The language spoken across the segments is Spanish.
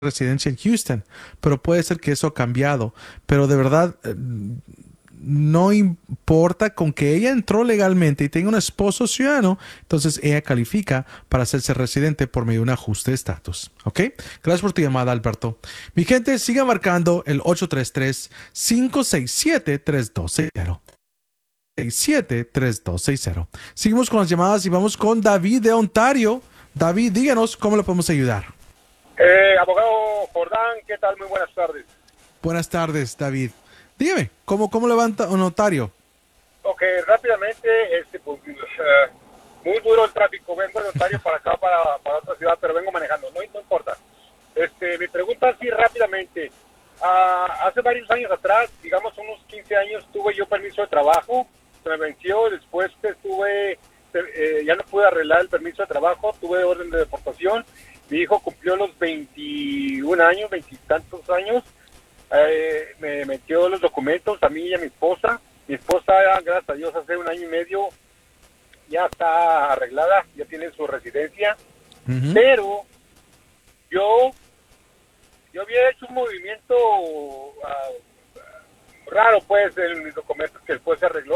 residencia en Houston, pero puede ser que eso ha cambiado. Pero de verdad, no importa con que ella entró legalmente y tenga un esposo ciudadano, entonces ella califica para hacerse residente por medio de un ajuste de estatus. ¿Ok? Gracias por tu llamada, Alberto. Mi gente, siga marcando el 833-567-3260. 3260. Seguimos con las llamadas y vamos con David de Ontario. David, díganos cómo le podemos ayudar. Abogado Jordán, ¿qué tal? Muy buenas tardes. Buenas tardes, David. Dígame, ¿cómo levanta un notario? Ok, rápidamente, muy duro el tráfico. Vengo de Ontario para acá, para otra ciudad, pero vengo manejando, no importa. Mi pregunta así rápidamente. Hace varios años atrás, digamos unos 15 años, tuve yo permiso de trabajo, se me venció, después ya no pude arreglar el permiso de trabajo, tuve orden de deportación. Mi hijo cumplió los 21 años, 20 y tantos años. Me metió los documentos a mí y a mi esposa. Mi esposa, gracias a Dios, hace un año y medio ya está arreglada, ya tiene su residencia. Uh-huh. Pero yo había hecho un movimiento raro, pues, en mis documentos que después se arregló.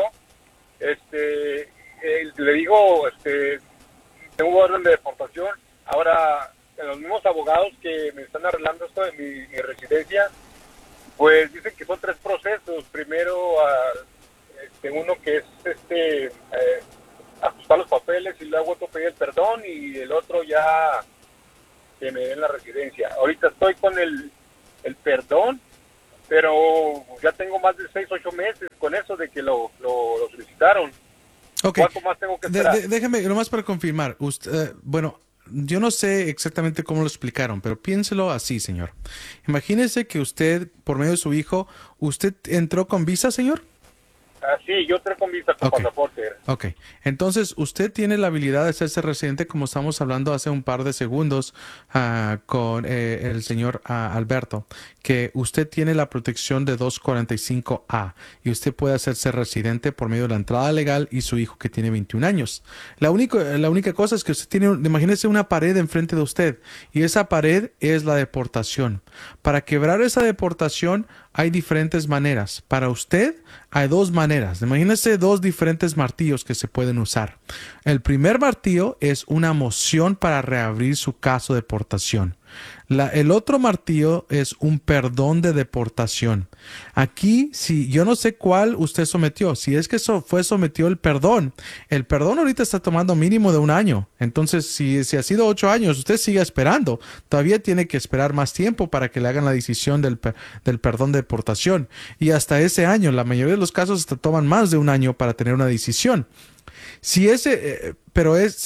Le digo, tengo orden de deportación. Ahora, los mismos abogados que me están arreglando esto de mi residencia, pues dicen que son 3 procesos. Primero, uno que es ajustar los papeles y luego otro pedir el perdón y el otro ya que me den la residencia. Ahorita estoy con el perdón, pero ya tengo más de 6-8 meses con eso de que lo solicitaron. Okay. ¿Cuánto más tengo que esperar? Déjeme, nomás para confirmar. Bueno, yo no sé exactamente cómo lo explicaron, pero piénselo así, señor. Imagínese que usted, por medio de su hijo, ¿usted entró con visa, señor? Sí, yo entré con visa, con pasaporte. Ok, entonces usted tiene la habilidad de hacerse residente, como estamos hablando hace un par de segundos con el señor Alberto, que usted tiene la protección de 245A y usted puede hacerse residente por medio de la entrada legal y su hijo que tiene 21 años. La única cosa es que usted tiene, imagínese una pared enfrente de usted y esa pared es la deportación. Para quebrar esa deportación hay diferentes maneras. Para usted hay 2 maneras. Imagínese 2 diferentes martillos que se pueden usar. El primer martillo es una moción para reabrir su caso de deportación. El otro martillo es un perdón de deportación. Aquí, si yo no sé cuál usted sometió, si es que fue sometido el perdón ahorita está tomando mínimo de 1 año. Entonces, si ha sido 8 años, usted sigue esperando. Todavía tiene que esperar más tiempo para que le hagan la decisión del perdón de deportación. Y hasta ese año, la mayoría de los casos hasta toman más de 1 año para tener una decisión. Si ese, pero es